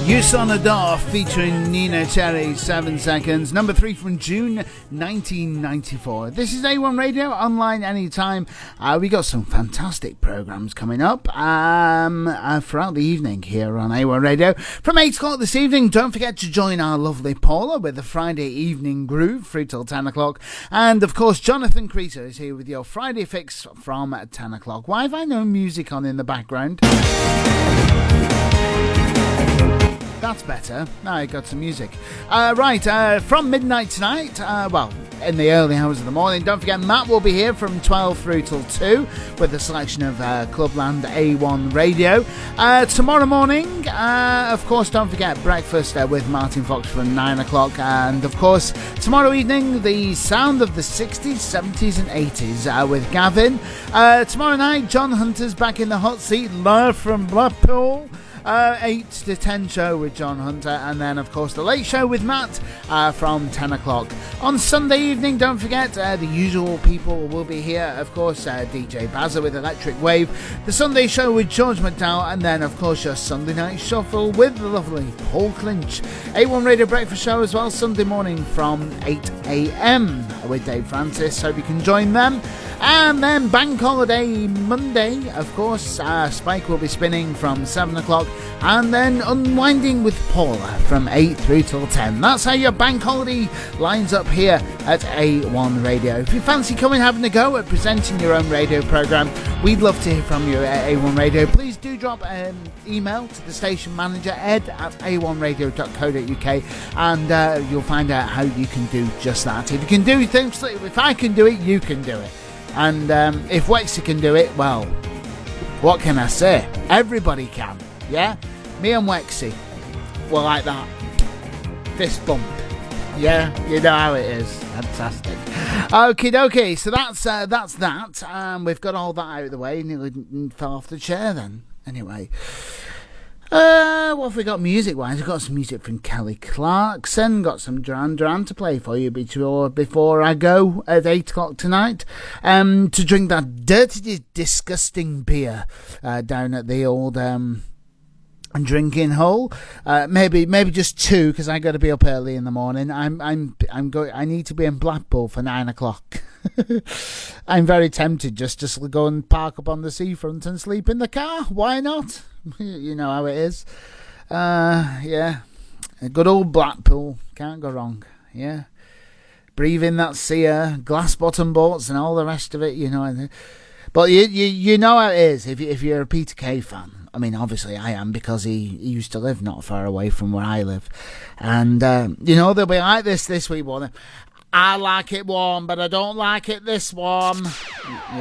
Sonador featuring Nina Cherry, 7 Seconds, number 3 from June 1994. This is A1 Radio, online anytime. We got some fantastic programmes coming up throughout the evening here on A1 Radio. From 8 o'clock this evening, don't forget to join our lovely Paula with the Friday Evening Groove through till 10 o'clock. And of course, Jonathan Creaser is here with your Friday Fix from 10 o'clock. Why have I no music on in the background? That's better. Now I got some music. From midnight tonight, in the early hours of the morning, don't forget Matt will be here from 12 through till 2 with a selection of Clubland A1 Radio. Tomorrow morning, of course, don't forget breakfast with Martin Fox from 9 o'clock. And of course, tomorrow evening, the sound of the 60s, 70s and 80s with Gavin. Tomorrow night, John Hunter's back in the hot seat, live from Blackpool. 8 to 10 show with John Hunter, and then of course the late show with Matt from 10 o'clock. On Sunday evening, don't forget the usual people will be here, of course DJ Bazza with Electric Wave, the Sunday show with George McDowell, and then of course your Sunday night shuffle with the lovely Paul Clinch. A1 Radio Breakfast Show as well, Sunday morning from 8 a.m. with Dave Francis, hope you can join them. And then Bank Holiday Monday, of course, Spike will be spinning from 7 o'clock, and then Unwinding with Paula from 8 through till 10. That's how your Bank Holiday lines up here at A1 Radio. If you fancy coming having a go at presenting your own radio programme, we'd love to hear from you at A1 Radio. Please do drop an email to the station manager, ed@a1radio.co.uk, and you'll find out how you can do just that. If you can do things, if I can do it, you can do it. And if Wexy can do it, well, what can I say? Everybody can, yeah? Me and Wexy, we're like that. Fist bump. Yeah, you know how it is. Fantastic. Okie dokie, so that's that. We've got all that out of the way. Nearly fell off the chair then. Anyway. What have we got music-wise? We've got some music from Kelly Clarkson. Got some Duran Duran to play for you before I go at 8 o'clock tonight. To drink that dirty, disgusting beer down at the old drinking hole. Maybe just 2, because I got to be up early in the morning. I need to be in Blackpool for 9 o'clock. I'm very tempted just to go and park up on the seafront and sleep in the car. Why not? You know how it is. Yeah. A good old Blackpool. Can't go wrong. Yeah. Breathe in that sea air, glass bottom boats and all the rest of it, you know. But you know how it is if you're a Peter Kay fan. I mean, obviously I am, because he used to live not far away from where I live. And, they'll be like this week, won't they? I like it warm, but I don't like it this warm.